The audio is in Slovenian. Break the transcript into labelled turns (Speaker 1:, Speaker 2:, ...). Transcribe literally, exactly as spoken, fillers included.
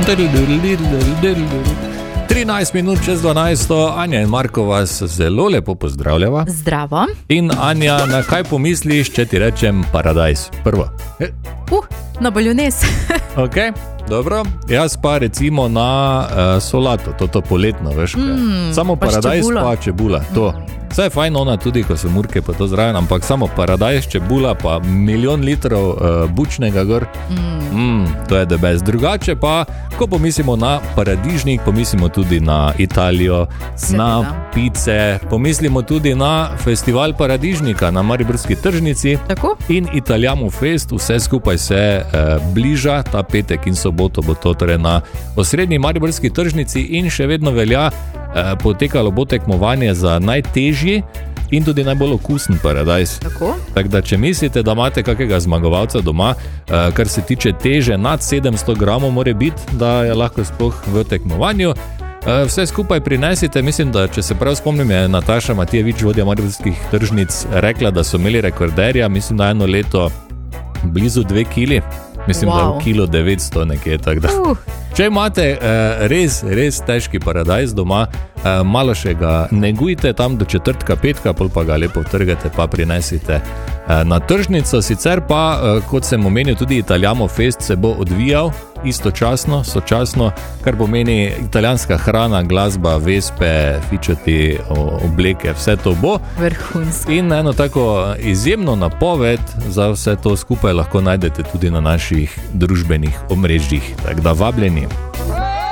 Speaker 1: trinajst minut čez dvanajsto, Anja in Marko vas zelo lepo pozdravljava.
Speaker 2: Zdravo.
Speaker 1: In Anja, na kaj pomisliš, če ti rečem paradajz? Prvo.
Speaker 2: Uh, na boljones.
Speaker 1: Ok, dobro. Jaz pa recimo na uh, solato, toto poletno, veš kaj.
Speaker 2: Mm,
Speaker 1: Samo
Speaker 2: pa
Speaker 1: paradajz
Speaker 2: čebula.
Speaker 1: pa čebula, to. Vse je fajn ona tudi, ko so murke pa to zraven, ampak samo paradajz, čebula pa milijon litrov uh, bučnega gor. Mm. Mm, to je the best. Drugače pa, ko pomislimo na paradižnik, pomislimo tudi na Italijo,
Speaker 2: Seveda.
Speaker 1: na pice, pomislimo tudi na festival paradižnika na Mariborski tržnici.
Speaker 2: Tako?
Speaker 1: In Italijamo Fest, vse skupaj se eh, bliža, ta petek in soboto bo to torej na osrednji Mariborski tržnici in še vedno velja, eh, potekalo bo tekmovanje za najtežji in tudi najbolj okusen paradajz.
Speaker 2: Tako?
Speaker 1: Tako da, če mislite, da imate kakega zmagovalca doma, eh, kar se tiče teže, nad sedemsto gramov more biti, da je lahko sploh v tekmovanju. Vse skupaj prinesite, mislim, da če se prav spomnim, je Nataša Matijevič, vodja mariborskih tržnic, rekla, da so imeli rekorderja, mislim, da eno leto blizu dve kili, mislim, wow. da v kilo devetsto nekje, tako da. Uh. Če imate eh, res, res težki paradajz doma, eh, malo še ga negujte tam do četrtka, petka, pol pa ga lepo trgate, pa prinesite eh, na tržnico. Sicer pa, eh, kot sem omenil, tudi Italijamo Fest se bo odvijal istočasno, sočasno, kar pomeni italijanska hrana, glasba, vespe, fičoti, obleke, vse to bo.
Speaker 2: Vrhunsko.
Speaker 1: In eno tako izjemno napoved za vse to skupaj lahko najdete tudi na naših družbenih omrežjih. Tako da vabljeni.